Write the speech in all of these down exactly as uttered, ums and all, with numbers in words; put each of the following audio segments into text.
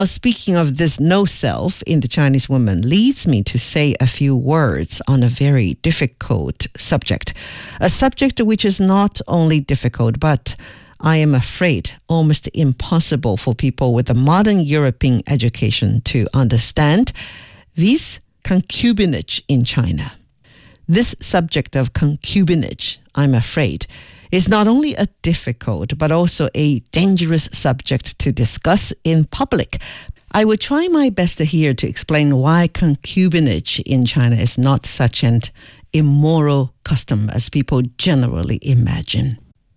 Well, speaking of this no self in the Chinese woman leads me to say a few words on a very difficult subject. A subject which is not only difficult, but I am afraid almost impossible for people with a modern European education to understand. This concubinage in China. This subject of concubinage, I'm afraid, is not only a difficult but also a dangerous subject to discuss in public. I will try my best here to explain why concubinage in China is not such an immoral custom as people generally imagine.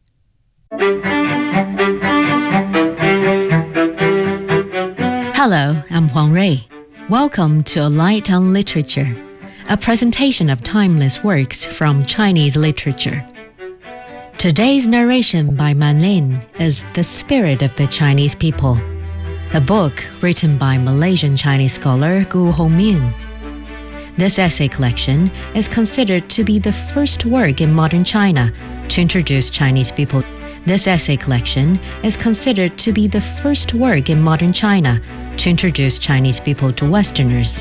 Hello, I'm Huang Rui. Welcome to A Light on Literature, a presentation of timeless works from Chinese literature. Today's narration by Man Lin is The Spirit of the Chinese People, a book written by Malaysian Chinese scholar Gu Hongming. This essay collection is considered to be the first work in modern China to introduce Chinese people. This essay collection is considered to be the first work in modern China to introduce Chinese people to Westerners.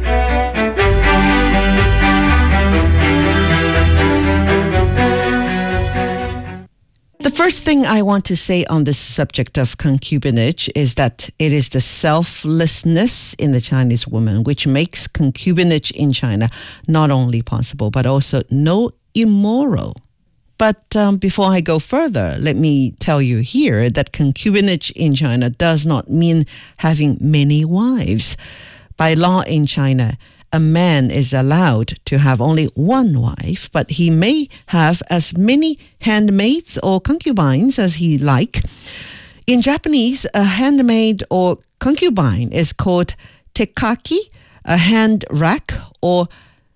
The first thing I want to say on this subject of concubinage is that it is the selflessness in the Chinese woman which makes concubinage in China not only possible but also no immoral. But um, before I go further, let me tell you here that concubinage in China does not mean having many wives. By law in China, a man is allowed to have only one wife, but he may have as many handmaids or concubines as he like. In Japanese, a handmaid or concubine is called tekaki, a hand rack, or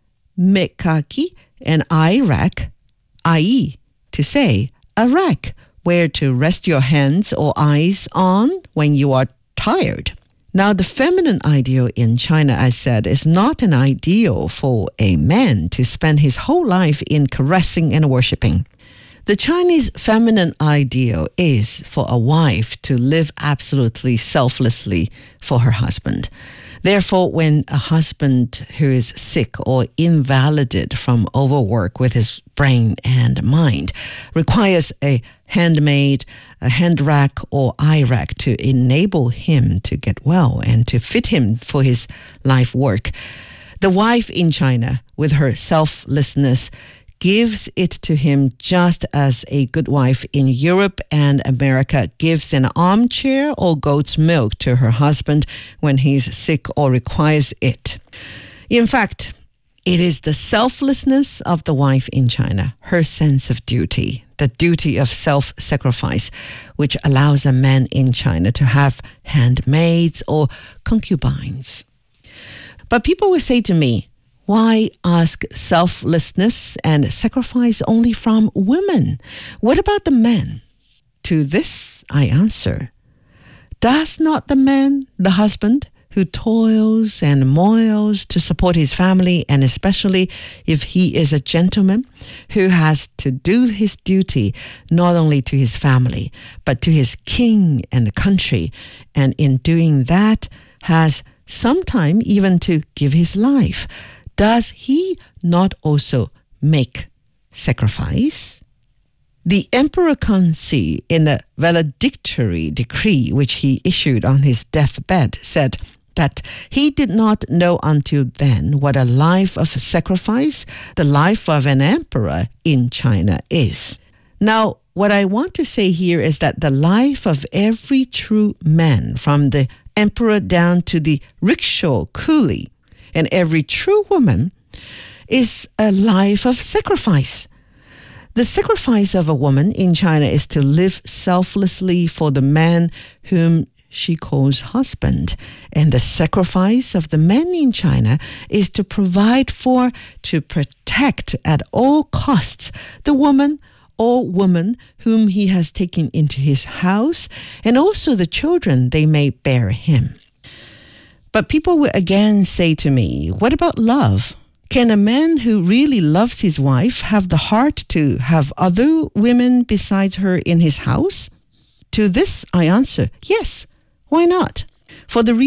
mekaki, an eye rack, that is to say, a rack where to rest your hands or eyes on when you are tired. Now, the feminine ideal in China, as said, is not an ideal for a man to spend his whole life in caressing and worshipping. The Chinese feminine ideal is for a wife to live absolutely selflessly for her husband. Therefore, when a husband who is sick or invalided from overwork with his brain and mind requires a handmaid, a hand rack or eye rack to enable him to get well and to fit him for his life work, the wife in China, with her selflessness, gives it to him just as a good wife in Europe and America gives an armchair or goat's milk to her husband when he's sick or requires it. In fact, it is the selflessness of the wife in China, her sense of duty, the duty of self-sacrifice, which allows a man in China to have handmaids or concubines. But people will say to me, why ask selflessness and sacrifice only from women? What about the men? To this I answer, does not the man, the husband, who toils and moils to support his family, and especially if he is a gentleman who has to do his duty not only to his family, but to his king and country, and in doing that has sometime even to give his life, does he not also make sacrifice? The Emperor Kangxi, in a valedictory decree which he issued on his deathbed, said that he did not know until then what a life of sacrifice, the life of an emperor in China is. Now, what I want to say here is that the life of every true man, from the emperor down to the rickshaw coolie, and every true woman, is a life of sacrifice. The sacrifice of a woman in China is to live selflessly for the man whom she calls husband. And the sacrifice of the man in China is to provide for, to protect at all costs the woman or woman whom he has taken into his house, and also the children they may bear him. But people will again say to me, what about love? Can a man who really loves his wife have the heart to have other women besides her in his house? To this I answer, yes, why not? For the